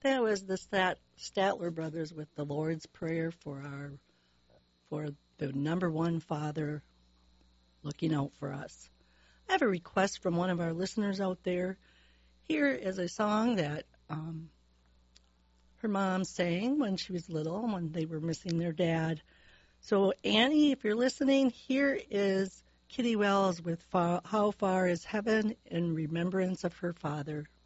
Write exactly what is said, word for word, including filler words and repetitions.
That was the Stat- Statler brothers with the Lord's Prayer for our for the number one Father looking out for us. I have a request from one of our listeners out there. Here is a song that um, her mom sang when she was little, when they were missing their dad. So, Annie, if you're listening, here is Kitty Wells with Fa- How Far Is Heaven in remembrance of her father.